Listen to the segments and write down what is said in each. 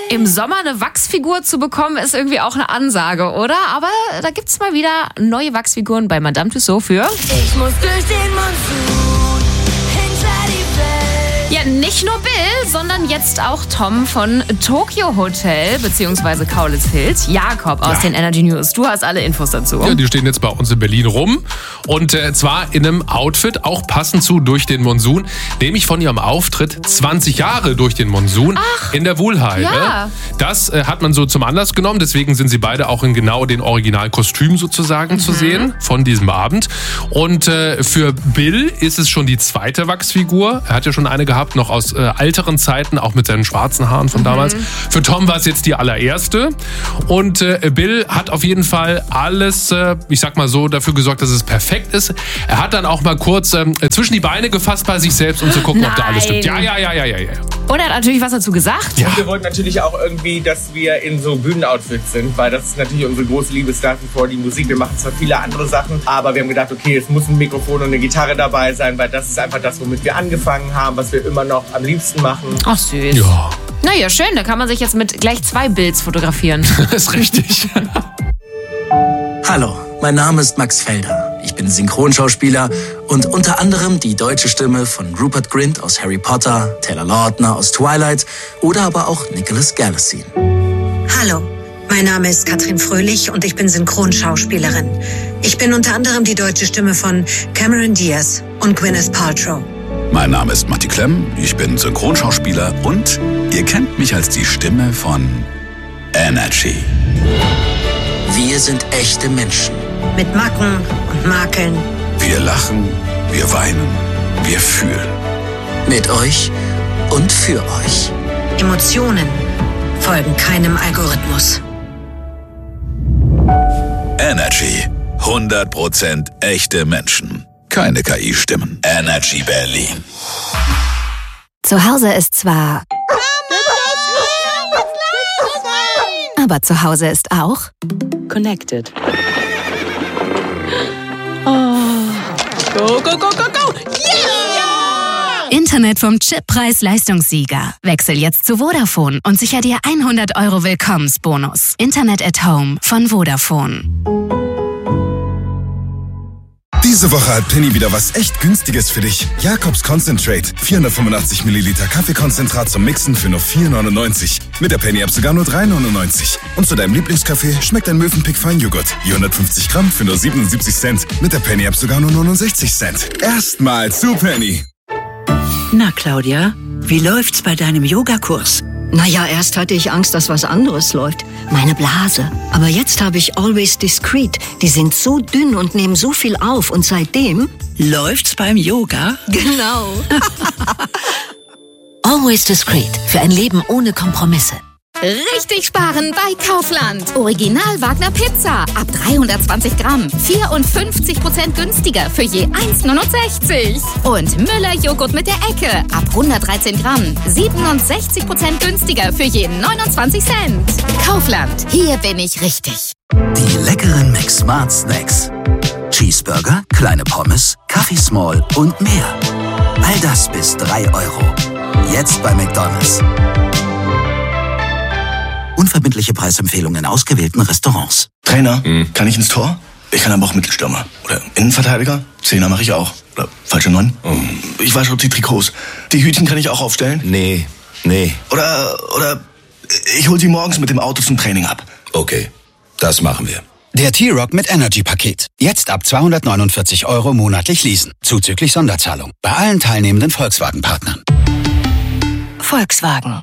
Im Sommer eine Wachsfigur zu bekommen, ist irgendwie auch eine Ansage, oder? Aber da gibt's mal wieder neue Wachsfiguren bei Madame Tussauds für... Ich muss durch den Monsun, hinter die Welt. Ja, nicht nur Bill, sondern jetzt auch Tom von Tokyo Hotel bzw. Kaulitz Hills. Jakob aus den Energy News. Du hast alle Infos dazu. Ja, die stehen jetzt bei uns in Berlin rum. Und zwar in einem Outfit, auch passend zu Durch den Monsun, nämlich von ihrem Auftritt 20 Jahre Durch den Monsun in der Wuhlheide. Ja. Das hat man so zum Anlass genommen. Deswegen sind sie beide auch in genau den Originalkostümen sozusagen zu sehen von diesem Abend. Und für Bill ist es schon die zweite Wachsfigur. Er hat ja schon eine gehabt, noch aus älteren Zeiten, auch mit seinen schwarzen Haaren von damals. Für Tom war es jetzt die allererste. Und Bill hat auf jeden Fall alles, ich sag mal so, dafür gesorgt, dass es perfekt ist. Er hat dann auch mal kurz zwischen die Beine gefasst bei sich selbst, um zu gucken, ob da alles stimmt. Ja. Und er hat natürlich was dazu gesagt. Ja. Und wir wollten natürlich auch irgendwie, dass wir in so Bühnenoutfits sind, weil das ist natürlich unsere große Liebe nach wie vor, die Musik. Wir machen zwar viele andere Sachen, aber wir haben gedacht, okay, es muss ein Mikrofon und eine Gitarre dabei sein, weil das ist einfach das, womit wir angefangen haben, was wir immer noch am liebsten machen. Ach, süß. Ja, Naja, schön. Da kann man sich jetzt mit gleich 2 Bilds fotografieren. das ist richtig. Hallo, mein Name ist Max Felder. Ich bin Synchronschauspieler und unter anderem die deutsche Stimme von Rupert Grint aus Harry Potter, Taylor Lautner aus Twilight oder aber auch Nicholas Galitzine. Hallo, mein Name ist Katrin Fröhlich und ich bin Synchronschauspielerin. Ich bin unter anderem die deutsche Stimme von Cameron Diaz und Gwyneth Paltrow. Mein Name ist Matti Klemm, ich bin Synchronschauspieler und ihr kennt mich als die Stimme von Energy. Wir sind echte Menschen. Mit Macken und Makeln. Wir lachen, wir weinen, wir fühlen. Mit euch und für euch. Emotionen folgen keinem Algorithmus. Energy. 100% echte Menschen. Keine KI-Stimmen. Energy Berlin. Zu Hause ist zwar... Aber zu Hause ist auch... Connected. Oh. Go, go, go, go, go! Yeah! Internet vom Chippreis-Leistungssieger. Wechsel jetzt zu Vodafone und sicher dir 100 € Willkommensbonus. Internet at Home von Vodafone. Diese Woche hat Penny wieder was echt Günstiges für dich. Jakobs Concentrate. 485 Milliliter Kaffeekonzentrat zum Mixen für nur 4,99. Mit der Penny-App sogar nur 3,99. Und zu deinem Lieblingskaffee schmeckt ein Mövenpick Feinjoghurt. Je 150 Gramm für nur 77 Cent. Mit der Penny-App sogar nur 69 Cent. Erstmal zu Penny. Na, Claudia, wie läuft's bei deinem Yogakurs? Naja, erst hatte ich Angst, dass was anderes läuft. Meine Blase. Aber jetzt habe ich Always Discreet. Die sind so dünn und nehmen so viel auf. Und seitdem... Läuft's beim Yoga? Genau. Always Discreet. Für ein Leben ohne Kompromisse. Richtig sparen bei Kaufland. Original Wagner Pizza. Ab 320 Gramm. 54% günstiger für je 1,69. Und Müller Joghurt mit der Ecke. Ab 113 Gramm. 67% günstiger für je 29 Cent. Kaufland. Hier bin ich richtig. Die leckeren McSmart Snacks. Cheeseburger, kleine Pommes, Kaffee Small und mehr. All das bis 3 €. Jetzt bei McDonald's. Unverbindliche Preisempfehlungen in ausgewählten Restaurants. Trainer, kann ich ins Tor? Ich kann aber auch Mittelstürmer. Oder Innenverteidiger? Zehner mache ich auch. Oder falsche 9? Ich wasche auch die Trikots. Die Hütchen kann ich auch aufstellen? Nee. Oder ich hol sie morgens mit dem Auto zum Training ab. Okay, das machen wir. Der T-Rock mit Energy-Paket. Jetzt ab 249 € monatlich leasen. Zuzüglich Sonderzahlung. Bei allen teilnehmenden Volkswagen-Partnern. Volkswagen.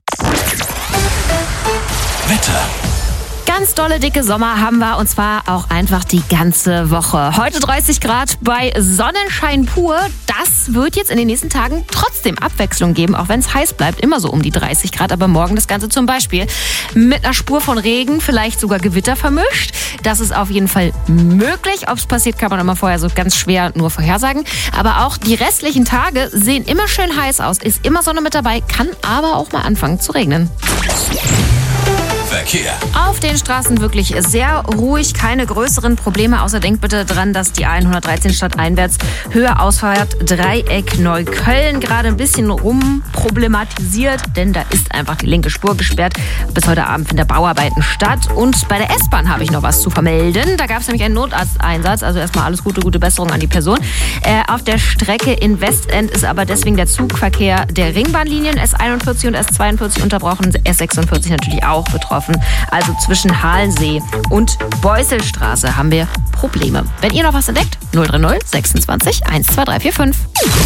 Wetter. Ganz dolle, dicke Sommer haben wir und zwar auch einfach die ganze Woche. Heute 30 Grad bei Sonnenschein pur. Das wird jetzt in den nächsten Tagen trotzdem Abwechslung geben, auch wenn es heiß bleibt. Immer so um die 30 Grad, aber morgen das Ganze zum Beispiel mit einer Spur von Regen, vielleicht sogar Gewitter vermischt. Das ist auf jeden Fall möglich. Ob es passiert, kann man immer vorher so ganz schwer nur vorhersagen. Aber auch die restlichen Tage sehen immer schön heiß aus. Ist immer Sonne mit dabei, kann aber auch mal anfangen zu regnen. Verkehr. Auf den Straßen wirklich sehr ruhig, keine größeren Probleme, außer denkt bitte dran, dass die A113 stadteinwärts höher ausfährt, Dreieck Neukölln gerade ein bisschen rumproblematisiert, denn da ist einfach die linke Spur gesperrt. Bis heute Abend finden Bauarbeiten statt. Und bei der S-Bahn habe ich noch was zu vermelden. Da gab es nämlich einen Notarzteinsatz, also erstmal alles gute Besserung an die Person. Auf der Strecke in Westend ist aber deswegen der Zugverkehr der Ringbahnlinien S41 und S42 unterbrochen, S46 natürlich auch betroffen. Also zwischen Halensee und Beusselstraße haben wir Probleme. Wenn ihr noch was entdeckt, 030 26 12345.